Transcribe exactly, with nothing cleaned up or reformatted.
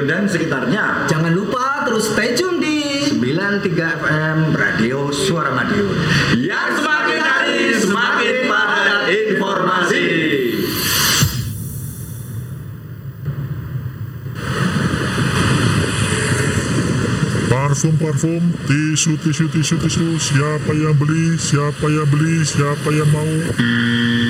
Madiun dan sekitarnya. Jangan lupa terus stay tune di sembilan tiga F M Radio Suara Madiun. Yang semakin hari semakin padat informasi. Parfum-parfum, tisu, tisu, tisu, tisu. Siapa yang beli? Siapa yang beli? Siapa yang mau?